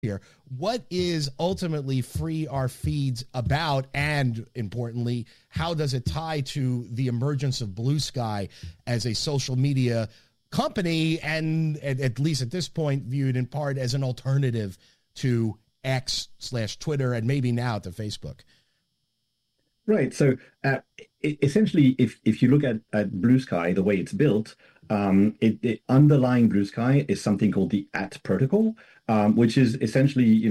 here. What is ultimately Free Our Feeds about? And importantly, how does it tie to the emergence of Blue Sky as a social media company, and at least at this point viewed in part as an alternative to X/Twitter and maybe now to Facebook? Right. So essentially, if you look at Blue Sky, the way it's built, underlying Blue Sky is something called the AT protocol, which is essentially,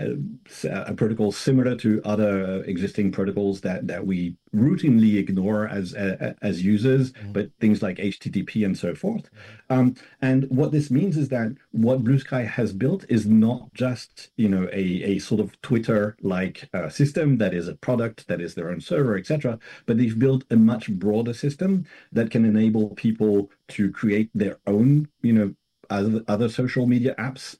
a protocol similar to other existing protocols that we routinely ignore as users, but things like HTTP and so forth. And what this means is that what Blue Sky has built is not just, a sort of Twitter-like system that is a product, that is their own server, etc., but they've built a much broader system that can enable people to create their own, other social media apps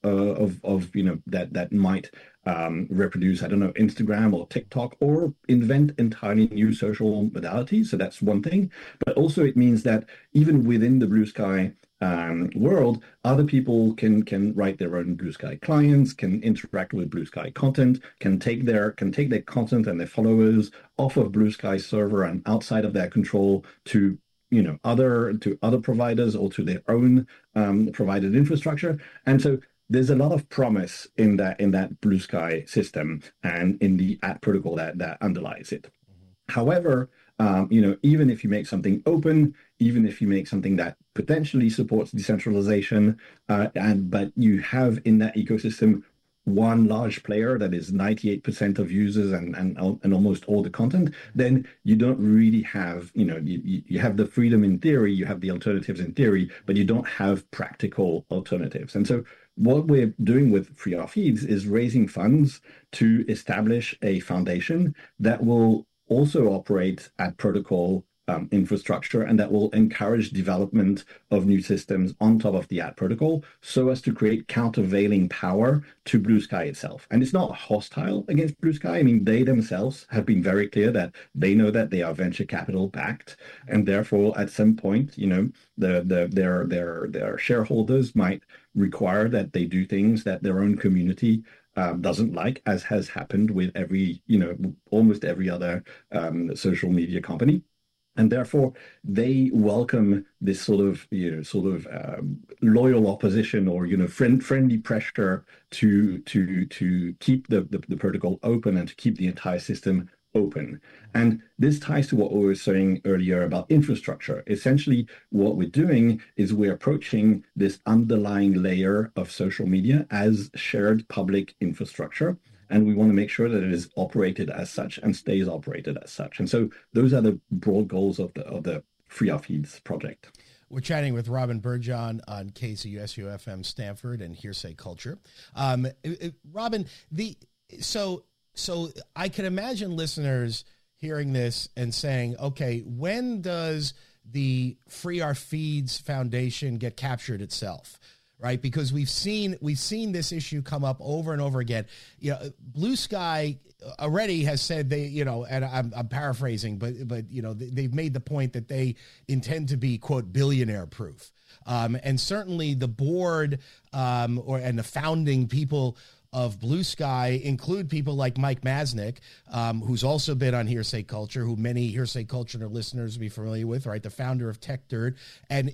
that might reproduce, I don't know, Instagram or TikTok, or invent entirely new social modalities. So that's one thing. But also it means that even within the Blue Sky world, other people can write their own Blue Sky clients, can interact with Blue Sky content, can take their content and their followers off of Blue Sky server and outside of their control to other providers or to their own provided infrastructure. And so there's a lot of promise in that Blue Sky system and in the AT protocol that underlies it. However, even if you make something open, even if you make something that potentially supports decentralization, but you have in that ecosystem one large player that is 98% of users and almost all the content, then you don't really have, you have the freedom in theory, you have the alternatives in theory, but you don't have practical alternatives. And so what we're doing with Free Our Feeds is raising funds to establish a foundation that will also operate at protocol infrastructure, and that will encourage development of new systems on top of the AT protocol so as to create countervailing power to Blue Sky itself. And it's not hostile against Blue Sky. I mean, they themselves have been very clear that they know that they are venture capital backed, and therefore at some point, their shareholders might require that they do things that their own community doesn't like, as has happened with almost every other social media company. And therefore, they welcome this sort of loyal opposition or friendly pressure to keep the protocol open and to keep the entire system open. And this ties to what we were saying earlier about infrastructure. Essentially, what we're doing is we're approaching this underlying layer of social media as shared public infrastructure. And we want to make sure that it is operated as such and stays operated as such. And so those are the broad goals of the Free Our Feeds project. We're chatting with Robin Burgon on KZUS-FM Stanford and Hearsay Culture. Robin, so I can imagine listeners hearing this and saying, okay, when does the Free Our Feeds Foundation get captured itself? Right, because we've seen this issue come up over and over again. Blue Sky already has said they, and I'm paraphrasing, but they've made the point that they intend to be, quote, billionaire proof, and certainly the board and the founding people of Blue Sky include people like Mike Masnick, who's also been on Hearsay Culture, who many Hearsay Culture listeners will be familiar with, right? The founder of Tech Dirt, and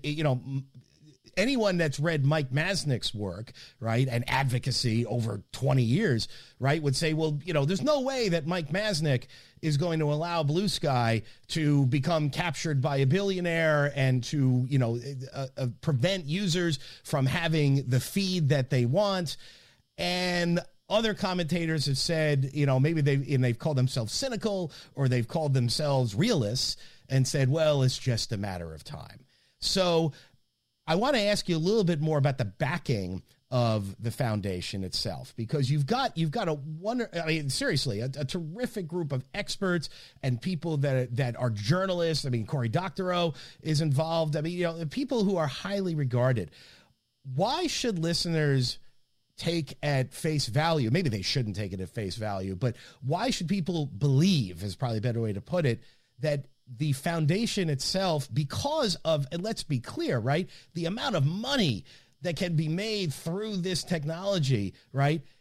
anyone that's read Mike Masnick's work, right, and advocacy over 20 years, right, would say, well, there's no way that Mike Masnick is going to allow Blue Sky to become captured by a billionaire and to, prevent users from having the feed that they want. And other commentators have said, maybe they've called themselves cynical or they've called themselves realists and said, well, it's just a matter of time. So I want to ask you a little bit more about the backing of the foundation itself, because you've got seriously, a terrific group of experts and people that are journalists. I mean, Cory Doctorow is involved. I mean, people who are highly regarded. Why should listeners take at face value? Maybe they shouldn't take it at face value, but why should people believe, is probably a better way to put it, that the foundation itself, because of, and let's be clear, right, the amount of money that can be made through this technology, right,